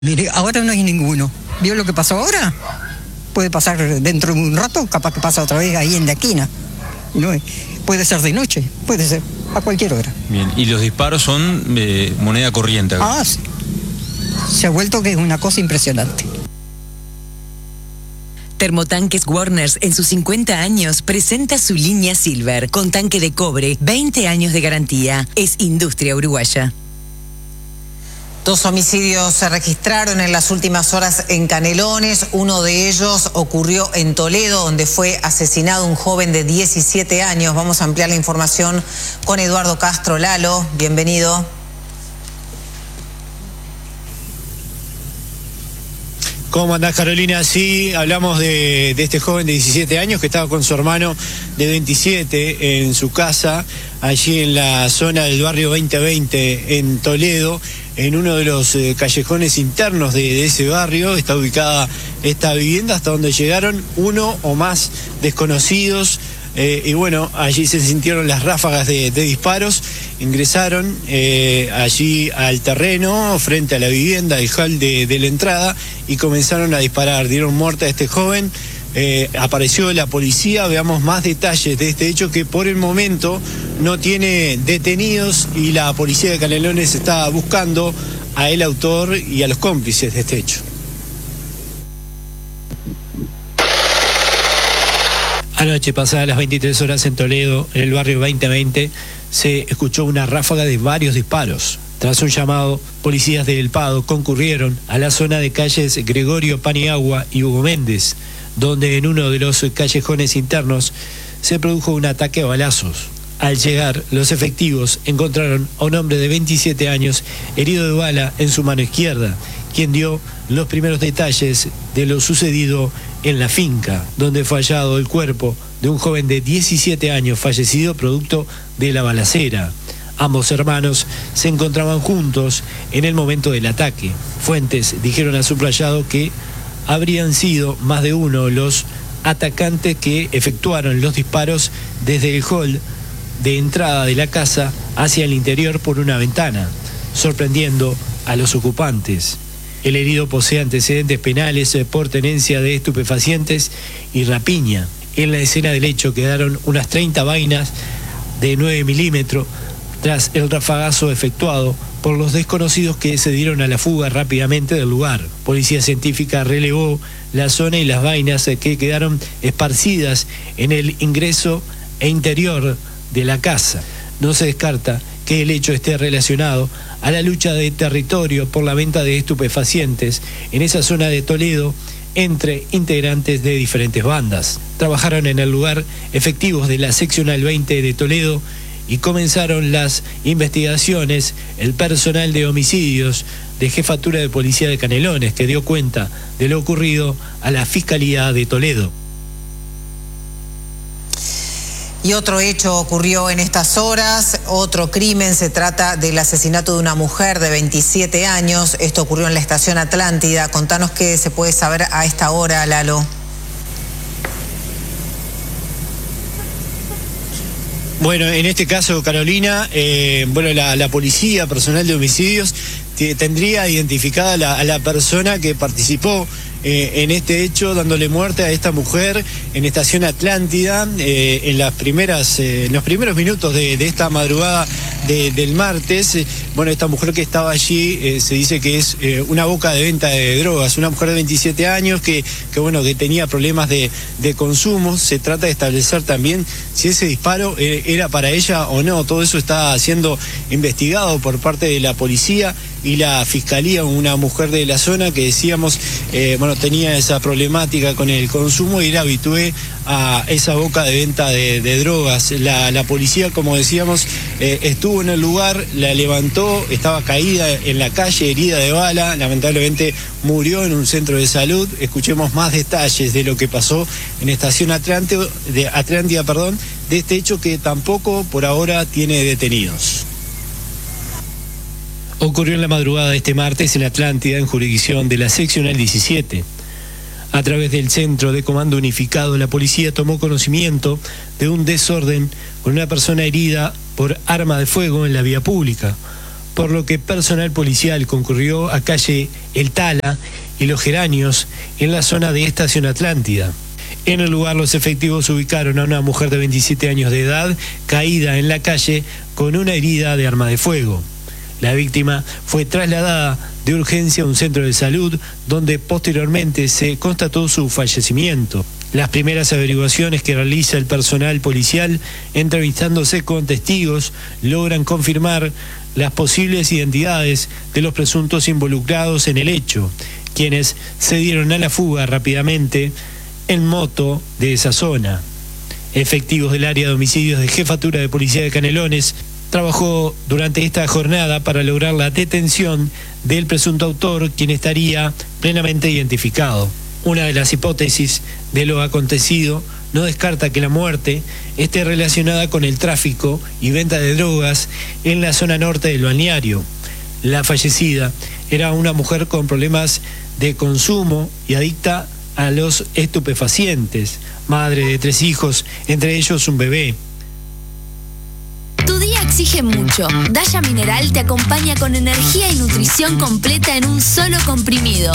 Mire, ahora no hay ninguno. ¿Vio lo que pasó ahora? Puede pasar dentro de un rato, capaz que pasa otra vez ahí en la esquina. ¿No? Puede ser de noche, puede ser a cualquier hora. Bien, y los disparos son moneda corriente. Ah, sí. Se ha vuelto que es una cosa impresionante. Termotanques Warners en sus 50 años presenta su línea Silver con tanque de cobre, 20 años de garantía. Es industria uruguaya. 2 homicidios se registraron en las últimas horas en Canelones. Uno de ellos ocurrió en Toledo, donde fue asesinado un joven de 17 años. Vamos a ampliar la información con Eduardo Castro. Lalo, bienvenido. ¿Cómo andás, Carolina? Sí, hablamos de este joven de 17 años que estaba con su hermano de 27 en su casa, allí en la zona del barrio 2020 en Toledo, en uno de los callejones internos de ese barrio. Está ubicada esta vivienda, hasta donde llegaron uno o más desconocidos. Y bueno, allí se sintieron las ráfagas de disparos. Ingresaron allí al terreno, frente a la vivienda, el hall de la entrada, y comenzaron a disparar. Dieron muerte a este joven. Apareció la policía. Veamos más detalles de este hecho, que por el momento no tiene detenidos, y la policía de Canelones está buscando a el autor y a los cómplices de este hecho. Anoche, pasadas las 23 horas en Toledo, en el barrio 2020, se escuchó una ráfaga de varios disparos. Tras un llamado, policías de El Pado concurrieron a la zona de calles Gregorio Paniagua y Hugo Méndez, donde en uno de los callejones internos se produjo un ataque a balazos. Al llegar, los efectivos encontraron a un hombre de 27 años herido de bala en su mano izquierda, quien dio los primeros detalles de lo sucedido en la finca, donde fue hallado el cuerpo de un joven de 17 años fallecido producto de la balacera. Ambos hermanos se encontraban juntos en el momento del ataque. Fuentes dijeron a subrayado que habrían sido más de uno los atacantes que efectuaron los disparos desde el hall de entrada de la casa hacia el interior por una ventana, sorprendiendo a los ocupantes. El herido posee antecedentes penales por tenencia de estupefacientes y rapiña. En la escena del hecho quedaron unas 30 vainas de 9 milímetros tras el rafagazo efectuado por los desconocidos, que se dieron a la fuga rápidamente del lugar. Policía científica relevó la zona y las vainas que quedaron esparcidas en el ingreso e interior de la casa. No se descarta que el hecho esté relacionado a la lucha de territorio por la venta de estupefacientes en esa zona de Toledo entre integrantes de diferentes bandas. Trabajaron en el lugar efectivos de la seccional 20 de Toledo y comenzaron las investigaciones el personal de homicidios de Jefatura de Policía de Canelones, que dio cuenta de lo ocurrido a la Fiscalía de Toledo. Y otro hecho ocurrió en estas horas, otro crimen. Se trata del asesinato de una mujer de 27 años. Esto ocurrió en la estación Atlántida. Contanos qué se puede saber a esta hora, Lalo. Bueno, en este caso, Carolina, la policía, personal de homicidios, tendría identificada a la persona que participó en este hecho, dándole muerte a esta mujer en estación Atlántida, en los primeros minutos de esta madrugada del martes. Bueno, esta mujer que estaba allí se dice que es una boca de venta de drogas, una mujer de 27 años que tenía problemas de consumo. Se trata de establecer también si ese disparo era para ella o no. Todo eso está siendo investigado por parte de la policía y la fiscalía. Una mujer de la zona que decíamos, tenía esa problemática con el consumo y era habitué a esa boca de venta de drogas. La policía, como decíamos, estuvo en el lugar, la levantó, estaba caída en la calle, herida de bala, lamentablemente murió en un centro de salud. Escuchemos más detalles de lo que pasó en estación Atlántida, de este hecho que tampoco por ahora tiene detenidos. Ocurrió en la madrugada de este martes en Atlántida, en jurisdicción de la seccional 17. A través del Centro de Comando Unificado, la policía tomó conocimiento de un desorden con una persona herida por arma de fuego en la vía pública. por lo que personal policial concurrió a calle El Tala y Los Geranios en la zona de Estación Atlántida. En el lugar, los efectivos ubicaron a una mujer de 27 años de edad caída en la calle con una herida de arma de fuego. La víctima fue trasladada de urgencia a un centro de salud, donde posteriormente se constató su fallecimiento. Las primeras averiguaciones que realiza el personal policial, entrevistándose con testigos, logran confirmar las posibles identidades de los presuntos involucrados en el hecho, quienes se dieron a la fuga rápidamente en moto de esa zona. Efectivos del área de homicidios de Jefatura de Policía de Canelones trabajó durante esta jornada para lograr la detención del presunto autor, quien estaría plenamente identificado. Una de las hipótesis de lo acontecido no descarta que la muerte esté relacionada con el tráfico y venta de drogas en la zona norte del balneario. La fallecida era una mujer con problemas de consumo y adicta a los estupefacientes, madre de 3 hijos, entre ellos un bebé. Tu día exige mucho. Daya Mineral te acompaña con energía y nutrición completa en un solo comprimido.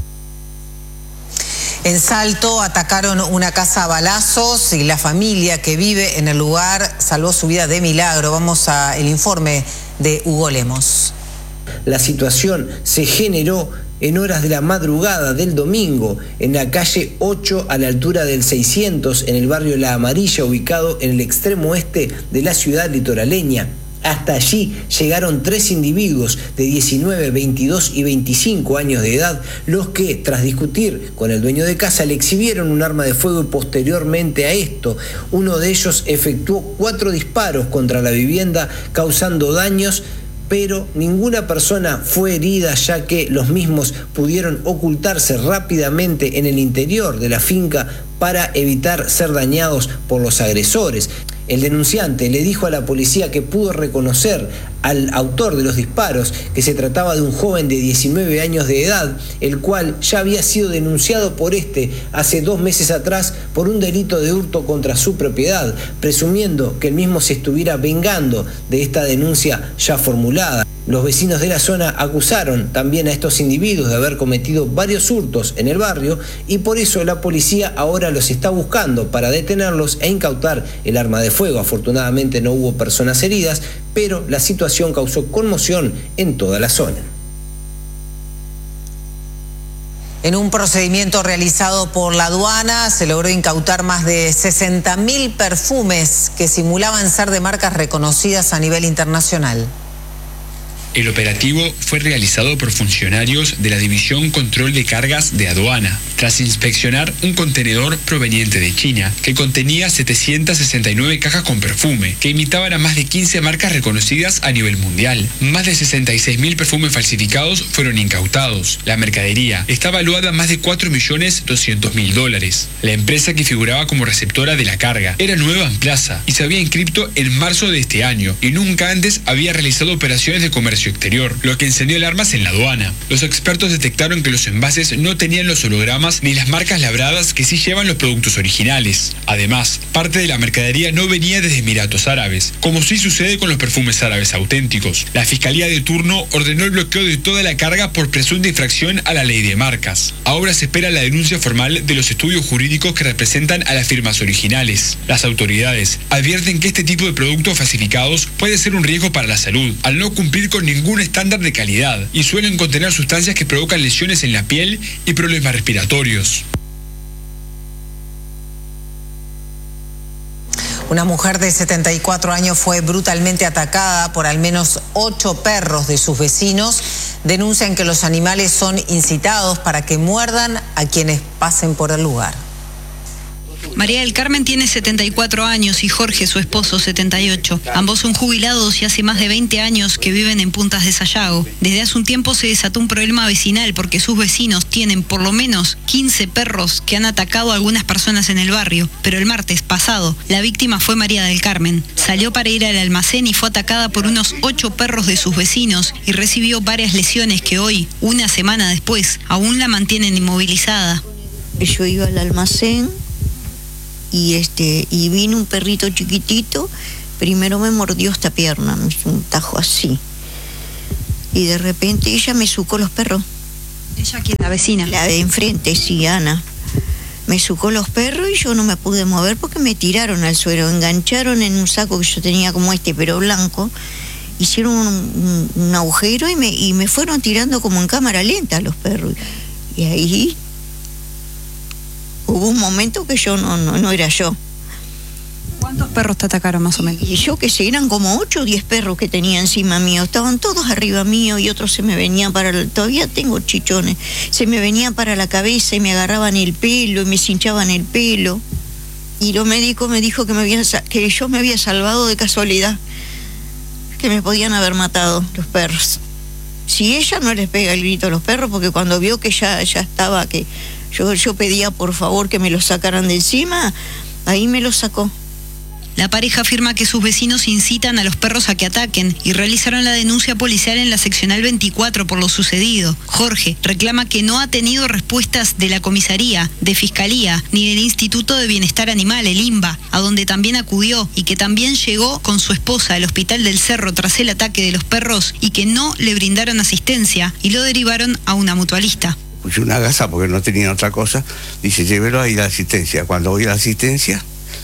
En Salto atacaron una casa a balazos y la familia que vive en el lugar salvó su vida de milagro. Vamos al informe de Hugo Lemos. La situación se generó en horas de la madrugada del domingo en la calle 8 a la altura del 600 en el barrio La Amarilla, ubicado en el extremo oeste de la ciudad litoraleña. Hasta allí llegaron 3 individuos de 19, 22 y 25 años de edad, los que, tras discutir con el dueño de casa, le exhibieron un arma de fuego y posteriormente a esto, uno de ellos efectuó 4 disparos contra la vivienda, causando daños, pero ninguna persona fue herida, ya que los mismos pudieron ocultarse rápidamente en el interior de la finca para evitar ser dañados por los agresores. El denunciante le dijo a la policía que pudo reconocer al autor de los disparos, que se trataba de un joven de 19 años de edad, el cual ya había sido denunciado por hace 2 meses atrás por un delito de hurto contra su propiedad, presumiendo que el mismo se estuviera vengando de esta denuncia ya formulada. Los vecinos de la zona acusaron también a estos individuos de haber cometido varios hurtos en el barrio y por eso la policía ahora los está buscando para detenerlos e incautar el arma de fuego. Afortunadamente no hubo personas heridas, pero la situación causó conmoción en toda la zona. En un procedimiento realizado por la aduana se logró incautar más de 60.000 perfumes que simulaban ser de marcas reconocidas a nivel internacional. El operativo fue realizado por funcionarios de la División Control de Cargas de Aduana, tras inspeccionar un contenedor proveniente de China que contenía 769 cajas con perfume, que imitaban a más de 15 marcas reconocidas a nivel mundial. Más de 66.000 perfumes falsificados fueron incautados. La mercadería está valuada en más de $4.200.000. La empresa que figuraba como receptora de la carga era Nueva en Plaza y se había inscrito en marzo de este año y nunca antes había realizado operaciones de comercio exterior, lo que encendió alarmas en la aduana. Los expertos detectaron que los envases no tenían los hologramas ni las marcas labradas que sí llevan los productos originales. Además, parte de la mercadería no venía desde Emiratos Árabes, como sí sucede con los perfumes árabes auténticos. La Fiscalía de turno ordenó el bloqueo de toda la carga por presunta infracción a la ley de marcas. Ahora se espera la denuncia formal de los estudios jurídicos que representan a las firmas originales. Las autoridades advierten que este tipo de productos falsificados puede ser un riesgo para la salud, al no cumplir con ningún estándar de calidad y suelen contener sustancias que provocan lesiones en la piel y problemas respiratorios. Una mujer de 74 años fue brutalmente atacada por al menos 8 perros de sus vecinos. Denuncian que los animales son incitados para que muerdan a quienes pasen por el lugar. María del Carmen tiene 74 años y Jorge, su esposo, 78. Ambos son jubilados y hace más de 20 años que viven en Puntas de Sayago. Desde hace un tiempo se desató un problema vecinal porque sus vecinos tienen por lo menos 15 perros que han atacado a algunas personas en el barrio. Pero el martes pasado, la víctima fue María del Carmen. Salió para ir al almacén y fue atacada por unos 8 perros de sus vecinos y recibió varias lesiones que hoy, una semana después, aún la mantienen inmovilizada. Yo iba al almacén y vino un perrito chiquitito, primero me mordió esta pierna, me hizo un tajo así. y de repente ella me sucó los perros. ¿Ella quién? ¿La vecina? La de enfrente, sí, Ana. Me sucó los perros y yo no me pude mover porque me tiraron al suelo, engancharon en un saco que yo tenía como este, pero blanco, hicieron un agujero y me fueron tirando como en cámara lenta los perros. Y ahí hubo un momento que yo no era yo. ¿Cuántos perros te atacaron más o menos? Y yo que sé, eran como 8 o 10 perros que tenía encima mío, estaban todos arriba mío y otros se me venían todavía tengo chichones, se me venían para la cabeza y me agarraban el pelo y me cinchaban el pelo. Y los médicos me dijo que yo me había salvado de casualidad, que me podían haber matado los perros. Si ella no les pega el grito a los perros, porque cuando vio que ya estaba, que yo pedía por favor que me los sacaran de encima, ahí me los sacó. La pareja afirma que sus vecinos incitan a los perros a que ataquen y realizaron la denuncia policial en la seccional 24 por lo sucedido. Jorge reclama que no ha tenido respuestas de la comisaría, de fiscalía, ni del Instituto de Bienestar Animal, el INBA, a donde también acudió y que también llegó con su esposa al Hospital del Cerro tras el ataque de los perros y que no le brindaron asistencia y lo derivaron a una mutualista. Puse una gasa porque no tenía otra cosa, dice llévelo ahí a la asistencia. Cuando voy a la asistencia,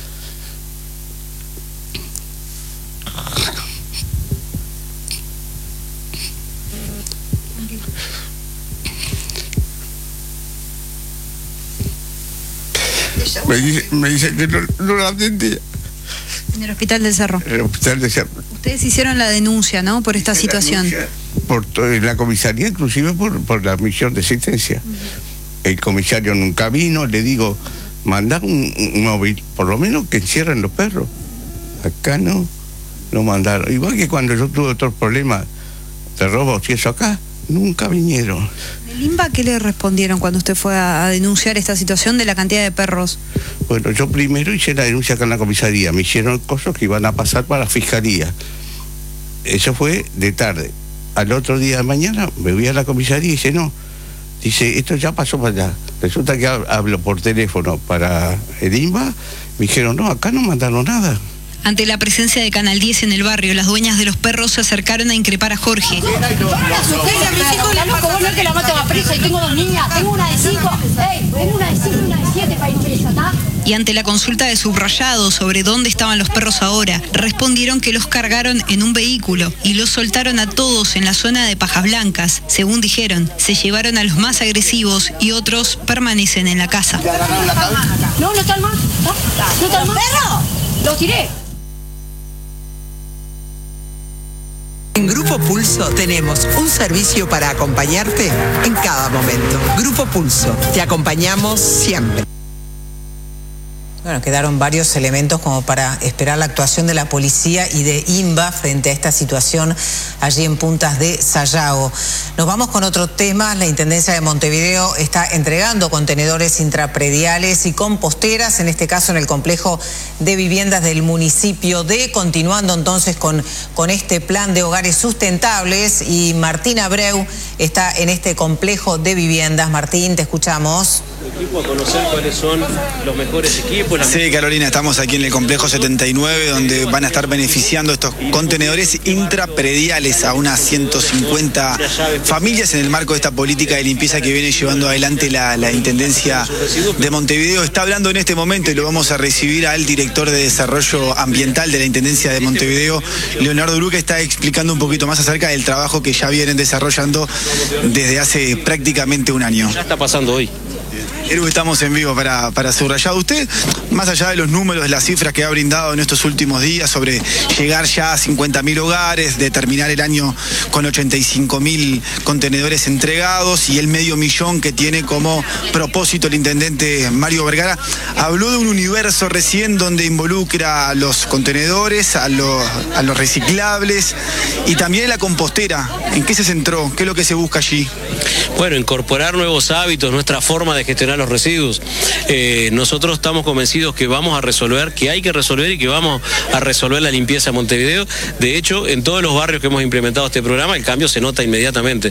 me dice que no la atendía. En el Hospital del Cerro. En el Hospital del Cerro. Ustedes hicieron la denuncia, ¿no? Por esta situación. En la comisaría, inclusive por la misión de asistencia. El comisario nunca vino, le digo, mandá un móvil, por lo menos que encierren los perros. Acá no mandaron. Igual que cuando yo tuve otros problemas de robos y eso acá, nunca vinieron. ¿El INBA qué le respondieron cuando usted fue a denunciar esta situación de la cantidad de perros? Bueno, yo primero hice la denuncia acá en la comisaría, me hicieron cosas que iban a pasar para la fiscalía. Eso fue de tarde. Al otro día de mañana me voy a la comisaría y dice, no, dice, esto ya pasó para allá. Resulta que hablo por teléfono para el INBA, me dijeron, no, acá no mandaron nada. Ante la presencia de Canal 10 en el barrio, las dueñas de los perros se acercaron a increpar a Jorge. Que la maten a presa y tengo 2 niñas, tengo una de 5, tengo una de 5 y una de 7 para ir presa, ¿está? Y ante la consulta de subrayado sobre dónde estaban los perros ahora, respondieron que los cargaron en un vehículo y los soltaron a todos en la zona de Pajas Blancas. Según dijeron, se llevaron a los más agresivos y otros permanecen en la casa. No están más, no están más. ¡Perro! ¡Los tiré! En Grupo Pulso tenemos un servicio para acompañarte en cada momento. Grupo Pulso, te acompañamos siempre. Bueno, quedaron varios elementos como para esperar la actuación de la policía y de INBA frente a esta situación allí en Puntas de Sayago. Nos vamos con otro tema. La Intendencia de Montevideo está entregando contenedores intraprediales y composteras, en este caso en el complejo de viviendas del municipio de, continuando entonces con este plan de hogares sustentables. Y Martín Abreu está en este complejo de viviendas. Martín, te escuchamos. A conocer cuáles son los mejores equipos. Sí, Carolina, estamos aquí en el complejo 79, donde van a estar beneficiando estos contenedores intraprediales a unas 150 familias en el marco de esta política de limpieza que viene llevando adelante la Intendencia de Montevideo. Está hablando en este momento y lo vamos a recibir al director de Desarrollo Ambiental de la Intendencia de Montevideo, Leonardo Urú, que está explicando un poquito más acerca del trabajo que ya vienen desarrollando desde hace prácticamente un año. ¿Qué está pasando hoy? Estamos en vivo para Subrayado. Usted, más allá de los números, de las cifras que ha brindado en estos últimos días sobre llegar ya a 50.000 hogares, de terminar el año con 85.000 contenedores entregados y el 500.000 que tiene como propósito el intendente Mario Vergara, habló de un universo recién donde involucra a los contenedores, a los reciclables y también la compostera. ¿En qué se centró? ¿Qué es lo que se busca allí? Bueno, incorporar nuevos hábitos, nuestra forma de gestionar los residuos. Nosotros estamos convencidos que vamos a resolver, que hay que resolver y que vamos a resolver la limpieza de Montevideo. De hecho, en todos los barrios que hemos implementado este programa, el cambio se nota inmediatamente.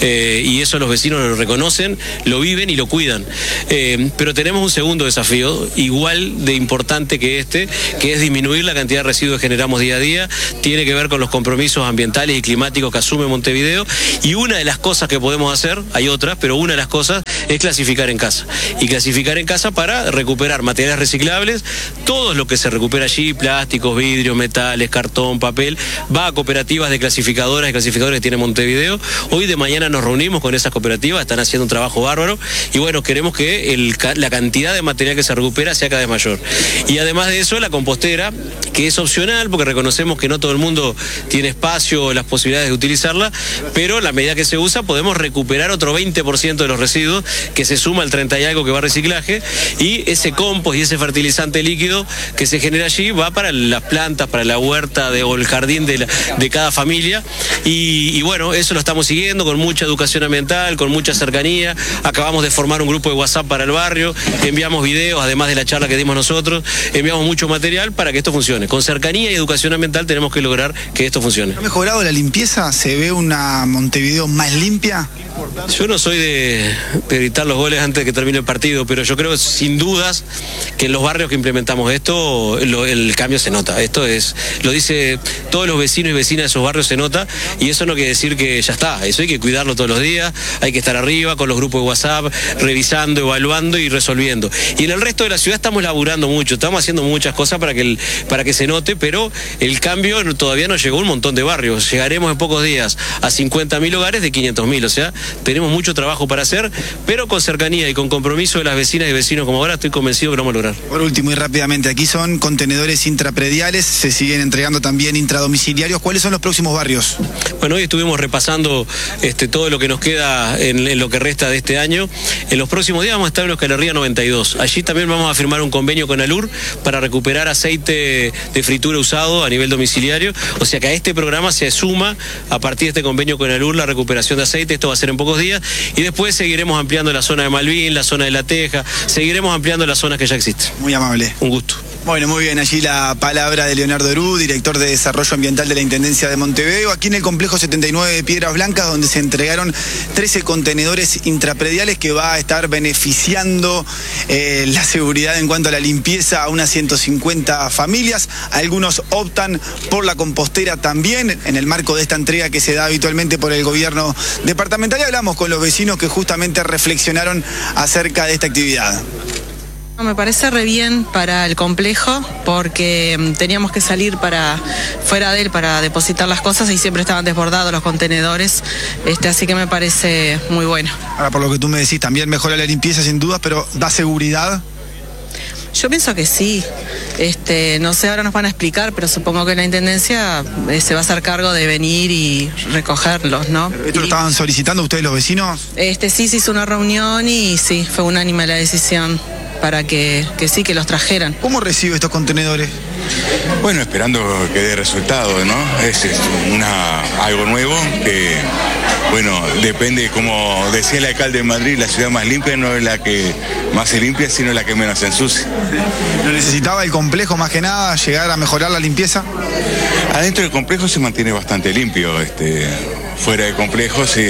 Y eso los vecinos lo reconocen, lo viven y lo cuidan. Pero tenemos un segundo desafío, igual de importante que este, que es disminuir la cantidad de residuos que generamos día a día. Tiene que ver con los compromisos ambientales y climáticos que asume Montevideo. Y una de las cosas que podemos hacer, hay otras, pero una de las cosas es clasificar en casa. Y clasificar en casa para recuperar materiales reciclables. Todo lo que se recupera allí, plásticos, vidrios, metales, cartón, papel, va a cooperativas de clasificadoras y clasificadores que tiene Montevideo. Hoy de mañana nos reunimos con esas cooperativas, están haciendo un trabajo bárbaro y bueno, queremos que la cantidad de material que se recupera sea cada vez mayor. Y además de eso, la compostera, que es opcional porque reconocemos que no todo el mundo tiene espacio o las posibilidades de utilizarla, pero la medida que se usa podemos recuperar otro 20% de los residuos que se suma al 30 y algo que va a reciclaje, y ese compost y ese fertilizante líquido que se genera allí va para las plantas, para la huerta o el jardín de cada familia y bueno, eso lo estamos siguiendo con mucha educación ambiental, con mucha cercanía. Acabamos de formar un grupo de WhatsApp para el barrio, enviamos videos, además de la charla que dimos nosotros, enviamos mucho material para que esto funcione. Con cercanía y educación ambiental tenemos que lograr que esto funcione. ¿Ha mejorado la limpieza? ¿Se ve una Montevideo más limpia? Yo no soy de gritar los goles antes de que termine el partido, pero yo creo sin dudas que en los barrios que implementamos esto, el cambio se nota. Esto lo dice todos los vecinos y vecinas de esos barrios, se nota, y eso no quiere decir que ya está. Eso hay que cuidarlo todos los días, hay que estar arriba con los grupos de WhatsApp, revisando, evaluando y resolviendo. Y en el resto de la ciudad estamos laburando mucho, estamos haciendo muchas cosas para que se note, pero el cambio todavía no llegó a un montón de barrios. Llegaremos en pocos días a 50.000 hogares de 500.000, o sea, tenemos mucho trabajo para hacer, pero con cercanía y con compromiso de las vecinas y vecinos como ahora, estoy convencido que lo vamos a lograr. Por último y rápidamente, aquí son contenedores intraprediales, se siguen entregando también intradomiciliarios. ¿Cuáles son los próximos barrios? Bueno, hoy estuvimos repasando todo lo que nos queda en lo que resta de este año. En los próximos días vamos a estar en Oscar Herrera 92. Allí también vamos a firmar un convenio con Alur para recuperar aceite de fritura usado a nivel domiciliario. O sea que a este programa se suma a partir de este convenio con Alur la recuperación de aceite. Esto va a ser en pocos días. Y después seguiremos ampliando la zona de Malvin, la zona de La Teja. Seguiremos ampliando las zonas que ya existen. Muy amable. Un gusto. Bueno, muy bien, allí la palabra de Leonardo Herú, director de Desarrollo Ambiental de la Intendencia de Montevideo, aquí en el complejo 79 de Piedras Blancas, donde se entregaron 13 contenedores intraprediales que va a estar beneficiando la seguridad en cuanto a la limpieza a unas 150 familias. Algunos optan por la compostera también, en el marco de esta entrega que se da habitualmente por el gobierno departamental. Y hablamos con los vecinos que justamente reflexionaron acerca de esta actividad. Me parece re bien para el complejo porque teníamos que salir fuera de él para depositar las cosas y siempre estaban desbordados los contenedores, así que me parece muy bueno. Ahora, por lo que tú me decís, también mejora la limpieza sin dudas, pero ¿da seguridad? Yo pienso que sí. No sé, ahora nos van a explicar, pero supongo que la Intendencia se va a hacer cargo de venir y recogerlos, ¿no? ¿Esto lo estaban solicitando ustedes los vecinos? Sí, se hizo una reunión y sí, fue unánime la decisión para que sí, que los trajeran. ¿Cómo recibe estos contenedores? Bueno, esperando que dé resultado, ¿no? Es algo nuevo que, bueno, depende, como decía el alcalde de Madrid, la ciudad más limpia no es la que más se limpia, sino la que menos se ensucia. ¿Lo necesitaba el complejo más que nada, llegar a mejorar la limpieza? Adentro del complejo se mantiene bastante limpio, fuera del complejo sí,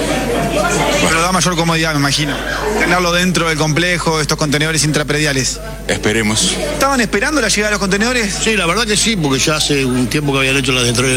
Pero da mayor comodidad, me imagino, tenerlo dentro del complejo, estos contenedores intraprediales. Esperemos. ¿Estaban esperando la llegada de los contenedores? Sí, la verdad que sí, porque ya hace un tiempo que habían hecho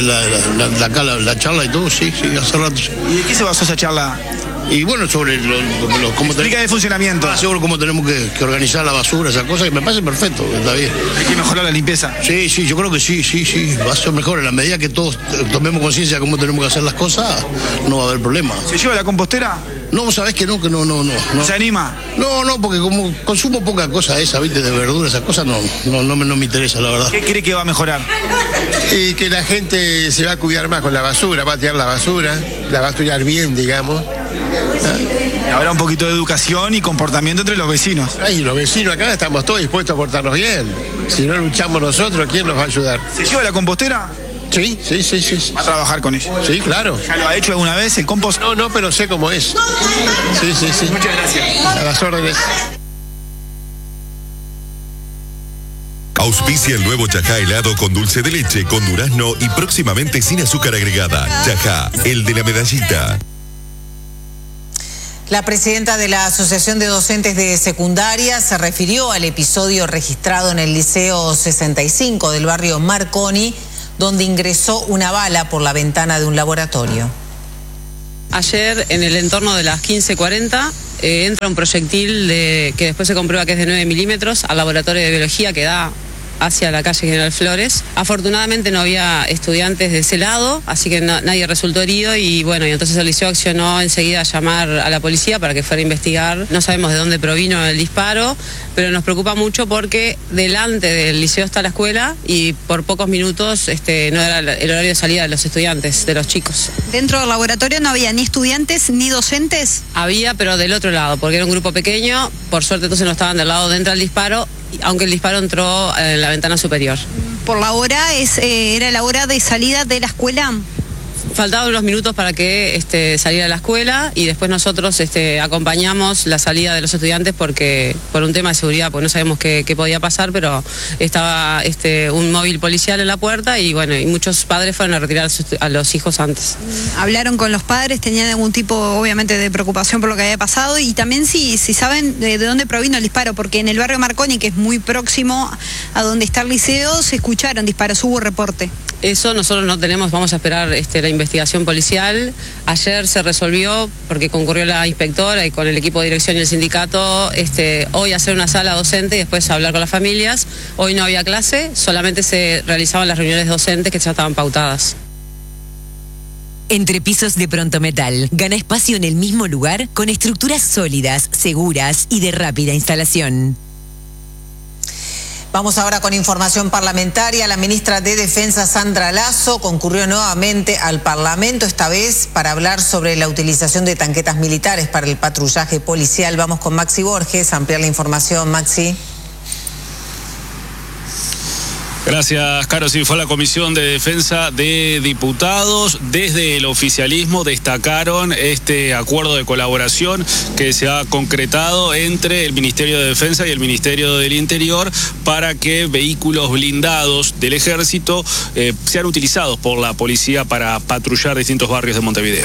la charla y todo, sí, hace rato. ¿Y de qué se basó esa charla? Y bueno, sobre cómo explica el funcionamiento. Sobre cómo tenemos que organizar la basura, esas cosas, que me parece perfecto, está bien. ¿Hay que mejorar la limpieza? Sí, yo creo que sí, va a ser mejor. En la medida que todos tomemos conciencia de cómo tenemos que hacer las cosas, no va a haber problema. ¿Se lleva la compostera? No, ¿sabés que no? ¿No se anima? No, porque como consumo poca cosa esa, ¿viste? De verduras, esas cosas no me interesa, la verdad. ¿Qué cree que va a mejorar? Y que la gente se va a cuidar más con la basura, va a tirar la basura, la va a estudiar bien, digamos. Habrá un poquito de educación y comportamiento entre los vecinos. Ay, los vecinos acá estamos todos dispuestos a portarnos bien. Si no luchamos nosotros, ¿quién nos va a ayudar? ¿Se lleva la compostera? Sí. ¿Va a trabajar con ella? Sí, claro. ¿Ya lo ha hecho alguna vez el compost? No, pero sé cómo es. Sí. Muchas gracias. A las órdenes. Auspicia el nuevo Chajá helado con dulce de leche, con durazno y próximamente sin azúcar agregada. Chajá, el de la medallita. La presidenta de la Asociación de Docentes de Secundaria se refirió al episodio registrado en el Liceo 65 del barrio Marconi, donde ingresó una bala por la ventana de un laboratorio. Ayer, en el entorno de las 15:40, entra un proyectil que después se comprueba que es de 9 milímetros al laboratorio de biología que da hacia la calle General Flores. Afortunadamente no había estudiantes de ese lado, así que nadie resultó herido y bueno, y entonces el liceo accionó enseguida a llamar a la policía para que fuera a investigar. No sabemos de dónde provino el disparo, pero nos preocupa mucho porque delante del liceo está la escuela y por pocos minutos no era el horario de salida de los estudiantes, de los chicos. ¿Dentro del laboratorio no había ni estudiantes ni docentes? Había, pero del otro lado, porque era un grupo pequeño. Por suerte entonces no estaban del lado de entra el disparo, aunque el disparo entró en la ventana superior. ¿Por la hora era la hora de salida de la escuela? Faltaban unos minutos para que saliera de la escuela y después nosotros acompañamos la salida de los estudiantes por un tema de seguridad, porque no sabemos qué podía pasar, pero estaba un móvil policial en la puerta y bueno, y muchos padres fueron a retirar a los hijos antes. ¿Hablaron con los padres? ¿Tenían algún tipo, obviamente, de preocupación por lo que había pasado? Y también si saben de dónde provino el disparo, porque en el barrio Marconi, que es muy próximo a donde está el liceo, se escucharon disparos, hubo reporte. Eso nosotros no tenemos, vamos a esperar la investigación policial. Ayer se resolvió porque concurrió la inspectora y con el equipo de dirección y el sindicato, hoy hacer una sala docente y después hablar con las familias. Hoy no había clase, solamente se realizaban las reuniones docentes que ya estaban pautadas. Entrepisos de Prontometal. Gana espacio en el mismo lugar con estructuras sólidas, seguras y de rápida instalación. Vamos ahora con información parlamentaria. La ministra de Defensa, Sandra Lasso, concurrió nuevamente al Parlamento, esta vez para hablar sobre la utilización de tanquetas militares para el patrullaje policial. Vamos con Maxi Borges a ampliar la información. Maxi. Gracias, Caro. Sí, fue la Comisión de Defensa de Diputados. Desde el oficialismo destacaron este acuerdo de colaboración que se ha concretado entre el Ministerio de Defensa y el Ministerio del Interior para que vehículos blindados del Ejército sean utilizados por la policía para patrullar distintos barrios de Montevideo.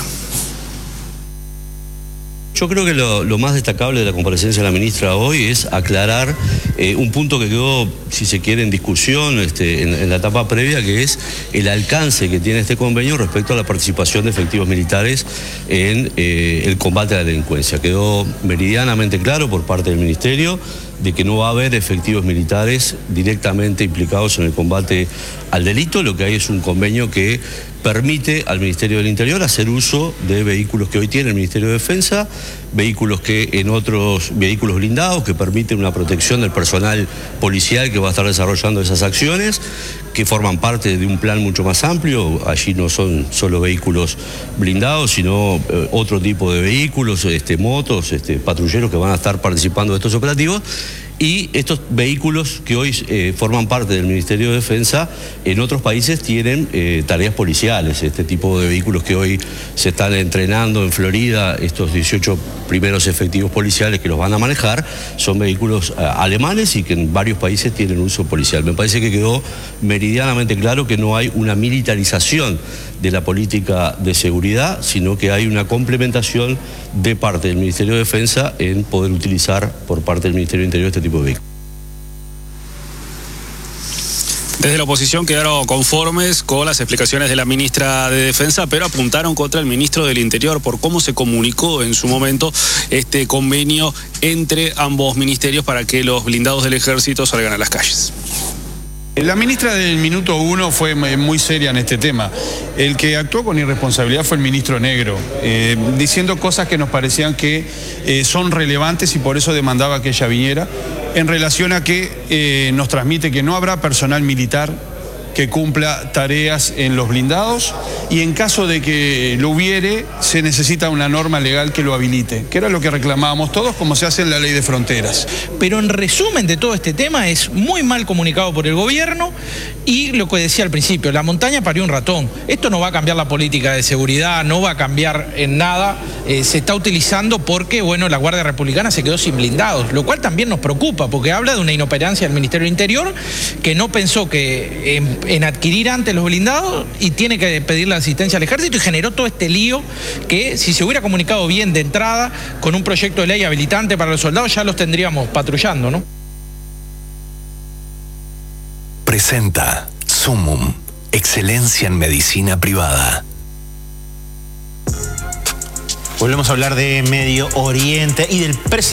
Yo creo que lo más destacable de la comparecencia de la ministra hoy es aclarar un punto que quedó, si se quiere, en discusión en la etapa previa, que es el alcance que tiene este convenio respecto a la participación de efectivos militares en el combate a la delincuencia. Quedó meridianamente claro por parte del Ministerio de que no va a haber efectivos militares directamente implicados en el combate al delito. Lo que hay es un convenio que permite al Ministerio del Interior hacer uso de vehículos que hoy tiene el Ministerio de Defensa, vehículos vehículos blindados que permiten una protección del personal policial que va a estar desarrollando esas acciones, que forman parte de un plan mucho más amplio. Allí no son solo vehículos blindados, sino otro tipo de vehículos, motos, patrulleros que van a estar participando de estos operativos. Y estos vehículos que hoy forman parte del Ministerio de Defensa, en otros países tienen tareas policiales. Este tipo de vehículos que hoy se están entrenando en Florida, estos 18 primeros efectivos policiales que los van a manejar, son vehículos alemanes y que en varios países tienen uso policial. Me parece que quedó meridianamente claro que no hay una militarización de la política de seguridad, sino que hay una complementación de parte del Ministerio de Defensa en poder utilizar por parte del Ministerio del Interior este tipo de vehículos. Desde la oposición quedaron conformes con las explicaciones de la ministra de Defensa, pero apuntaron contra el ministro del Interior por cómo se comunicó en su momento este convenio entre ambos ministerios para que los blindados del Ejército salgan a las calles. La ministra del minuto 1 fue muy seria en este tema. El que actuó con irresponsabilidad fue el ministro Negro, diciendo cosas que nos parecían que son relevantes y por eso demandaba que ella viniera, en relación a que nos transmite que no habrá personal militar que cumpla tareas en los blindados, y en caso de que lo hubiere, se necesita una norma legal que lo habilite, que era lo que reclamábamos todos, como se hace en la ley de fronteras. Pero en resumen de todo este tema, es muy mal comunicado por el gobierno, y lo que decía al principio, la montaña parió un ratón. Esto no va a cambiar la política de seguridad, no va a cambiar en nada, se está utilizando porque, bueno, la Guardia Republicana se quedó sin blindados, lo cual también nos preocupa, porque habla de una inoperancia del Ministerio del Interior, que no pensó que en adquirir antes los blindados y tiene que pedir la asistencia al Ejército, y generó todo este lío que, si se hubiera comunicado bien de entrada con un proyecto de ley habilitante para los soldados, ya los tendríamos patrullando, ¿no? Presenta Sumum, excelencia en medicina privada. Volvemos a hablar de Medio Oriente y del presidente.